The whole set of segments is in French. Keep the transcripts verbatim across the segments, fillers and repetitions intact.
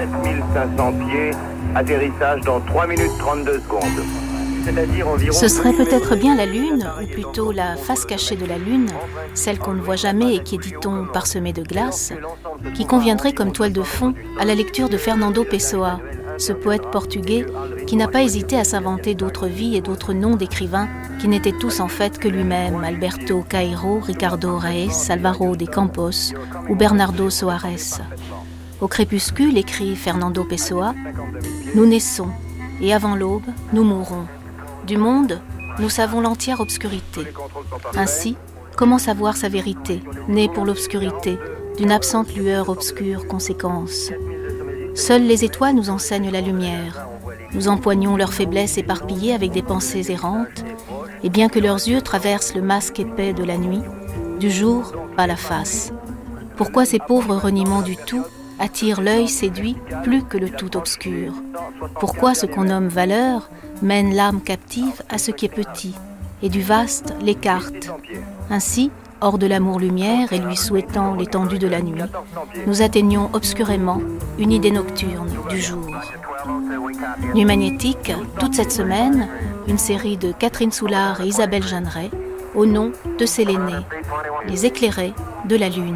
sept mille cinq cents pieds, atterrissage dans trois minutes trente-deux secondes. C'est-à-dire environ... Ce serait peut-être bien la Lune, ou plutôt la face cachée de la Lune, celle qu'on ne voit jamais et qui est, dit-on, parsemée de glace, qui conviendrait comme toile de fond à la lecture de Fernando Pessoa, ce poète portugais qui n'a pas hésité à s'inventer d'autres vies et d'autres noms d'écrivains qui n'étaient tous en fait que lui-même, Alberto Cairo, Ricardo Reis, Álvaro de Campos ou Bernardo Soares. Au crépuscule, écrit Fernando Pessoa, « Nous naissons, et avant l'aube, nous mourrons. Du monde, nous savons l'entière obscurité. Ainsi, comment savoir sa vérité, née pour l'obscurité, d'une absente lueur obscure conséquence? Seules les étoiles nous enseignent la lumière. Nous empoignons leurs faiblesses éparpillées avec des pensées errantes, et bien que leurs yeux traversent le masque épais de la nuit, du jour, pas la face. Pourquoi ces pauvres reniements du tout attirent l'œil séduit plus que le tout obscur? Pourquoi ce qu'on nomme valeur mène l'âme captive à ce qui est petit, et du vaste l'écarte? Ainsi, hors de l'amour-lumière et lui souhaitant l'étendue de la nuit, nous atteignons obscurément une idée nocturne du jour. Nuit magnétique, toute cette semaine, une série de Catherine Soulard et Isabelle Jeanneret, au nom de Séléné, les éclairés de la Lune.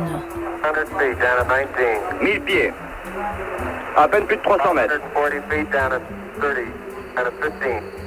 mille pieds. À peine plus de trois cents mètres. one hundred forty feet down at thirty, and a fifteen.